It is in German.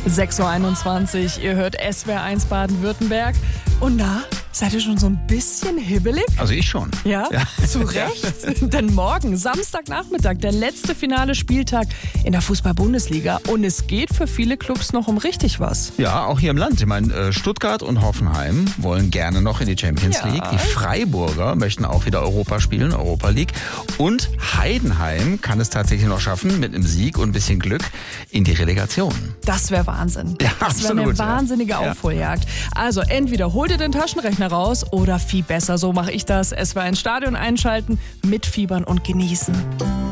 6.21 Uhr, ihr hört SWR1 Baden-Württemberg. Und na, seid ihr schon so ein bisschen hibbelig? Also ich schon. Ja, zu Recht. Denn morgen, Samstagnachmittag, der letzte finale Spieltag in der Fußball-Bundesliga. Und es geht für viele Clubs noch um richtig was. Ja, auch hier im Land. Ich meine, Stuttgart und Hoffenheim wollen gerne noch in die Champions League. Die Freiburger möchten auch wieder Europa spielen, Europa League. Und Heidenheim kann es tatsächlich noch schaffen, mit einem Sieg und ein bisschen Glück in die Relegation. Das wäre Wahnsinn. Ja, das wäre eine wahnsinnige Aufholjagd. Also entweder holt ihr den Taschenrechner raus oder viel besser, so mache ich das. SWR1 Stadion einschalten, mitfiebern und genießen.